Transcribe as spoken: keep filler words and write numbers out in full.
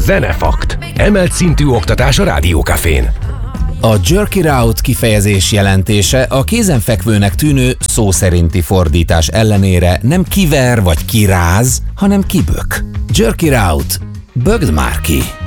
Zenefakt. Emelt szintű oktatás a Rádiókafén. A jerk it out kifejezés jelentése a kézenfekvőnek tűnő szó szerinti fordítás ellenére nem kiver vagy kiráz, hanem kibök. Jerk it out. Bögd már ki!